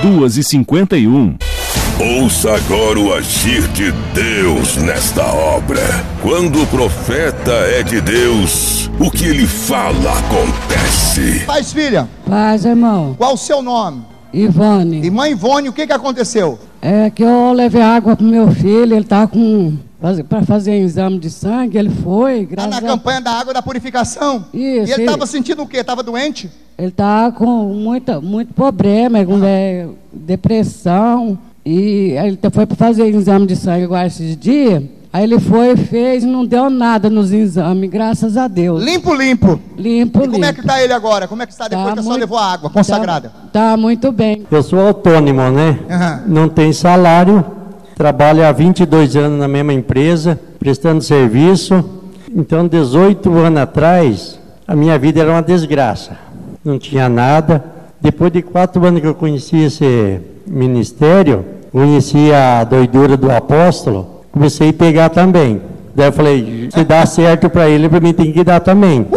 2h51. Ouça agora o agir de Deus nesta obra. Quando o profeta é de Deus, o que ele fala acontece. Paz, filha. Paz, irmão. Qual o seu nome? Ivone. Irmã Ivone, o que aconteceu? É que eu levei água pro meu filho, ele tá para fazer exame de sangue, ele foi. Tá na campanha da água da purificação? Isso. E ele estava sentindo o quê? Estava doente? Ele tá com muito problema, com depressão. E ele foi para fazer exame de sangue agora esses dias. Aí ele foi, fez, não deu nada nos exames, graças a Deus. Limpo. Limpo. E como é que está ele agora? Como é que está depois que a senhora levou a água consagrada? Tá muito bem. Eu sou autônomo, né? Não tenho salário, trabalho há 22 anos na mesma empresa, prestando serviço. Então, 18 anos atrás, a minha vida era uma desgraça. Não tinha nada. Depois de 4 anos que eu conheci esse ministério, conheci a doidura do apóstolo, comecei a pegar também. Daí eu falei, se dá certo para ele, para mim tem que dar também.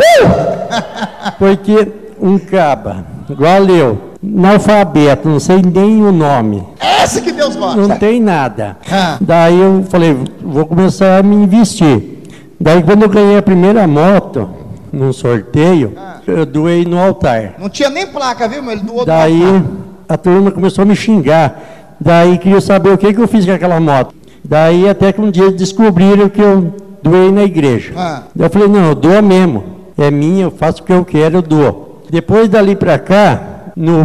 Porque um caba, igual eu, analfabeto, não sei nem o nome. Esse que Deus gosta. Não tem nada. Daí eu falei, vou começar a me investir. Daí quando eu ganhei a primeira moto, num sorteio, eu doei no altar. Não tinha nem placa, viu, meu? Ele doou daí no altar. A turma começou a me xingar. Daí queria saber o que eu fiz com aquela moto. Daí até que um dia descobriram que eu doei na igreja. Daí eu falei, não, eu dou mesmo. É minha, eu faço o que eu quero, eu dou. Depois dali para cá, no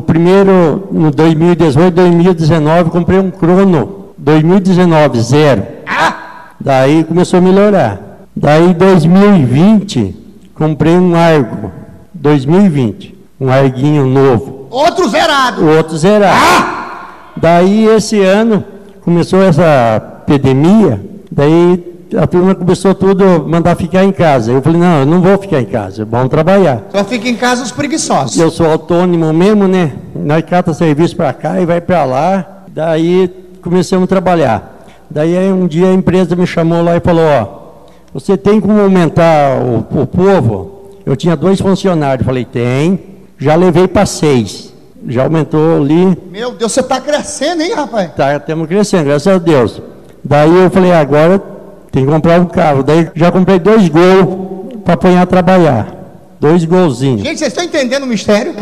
2018, 2019, comprei um Crono 2019, 0. Daí começou a melhorar. Daí 2020, comprei um Argo 2020, um Arguinho novo. Outro zerado. Outro zerado. Daí esse ano começou essa epidemia, daí a turma começou tudo a mandar ficar em casa. Eu falei, não, eu não vou ficar em casa, vamos trabalhar. Só fica em casa os preguiçosos. Eu sou autônomo mesmo, né? Nós cata serviço para cá e vai para lá. Daí começamos a trabalhar. Daí um dia a empresa me chamou lá e falou, ó, você tem como aumentar o povo? Eu tinha 2 funcionários, falei, tem. Já levei para 6. Já aumentou ali. Meu Deus, você está crescendo, hein, rapaz? Tá, estamos crescendo, graças a Deus. Daí eu falei, agora tem que comprar um carro. Daí já comprei 2 Gol para pôr a trabalhar. 2 golzinhos. Gente, vocês estão entendendo o mistério?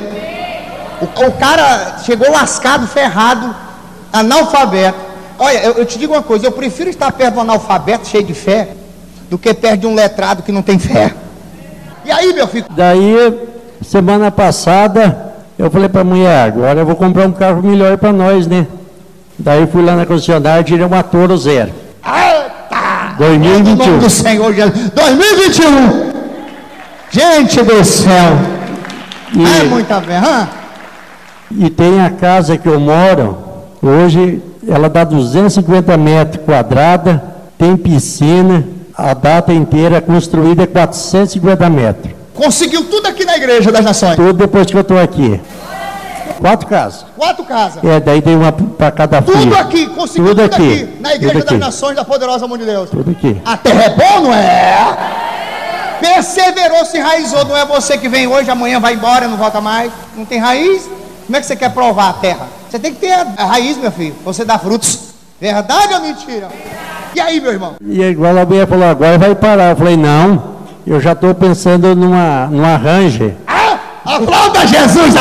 O cara chegou lascado, ferrado, analfabeto. Olha, eu te digo uma coisa, eu prefiro estar perto do analfabeto cheio de fé do que perto de um letrado que não tem fé. E aí, meu filho? Daí, semana passada, eu falei para a mulher, agora eu vou comprar um carro melhor para nós, né? Daí fui lá na concessionária e tirei uma Toro 0. Eita! 2021. Em nome do Senhor Jesus. 2021! Gente do céu! É muita fé, E tem a casa que eu moro, hoje ela dá 250 metros quadrados, tem piscina, a data inteira construída é 450 metros. Conseguiu tudo aqui na Igreja das Nações? Tudo depois que eu estou aqui. 4 casas. 4 casas? É, daí tem uma para cada filho. Tudo aqui, conseguiu tudo aqui. Na Igreja das Nações da Poderosa Mão de Deus. Tudo aqui. A terra é boa, não é? Perseverou, se enraizou. Não é você que vem hoje, amanhã vai embora, não volta mais. Não tem raiz? Como é que você quer provar a terra? Você tem que ter a raiz, meu filho. Você dá frutos. Verdade ou mentira? E aí, meu irmão? E igual a mulher falou, agora vai parar. Eu falei, não. Eu já estou pensando numa Ranger. Aplauda Jesus!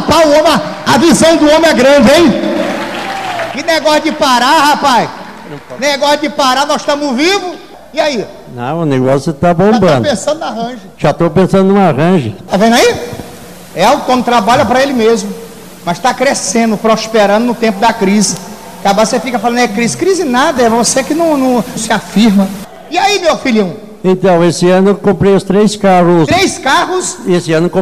A visão do homem é grande, hein? Que negócio de parar, rapaz! Negócio de parar, nós estamos vivos. E aí? Não, o negócio está bombando. Já estou pensando na Ranger. Já estou pensando numa Ranger. Tá vendo aí? É autônomo, trabalha para ele mesmo. Mas está crescendo, prosperando no tempo da crise. Acabar você fica falando, é crise. Crise nada, é você que não se afirma. E aí, meu filhinho? Então, esse ano eu comprei os 3 carros. 3 carros? Esse ano eu comprei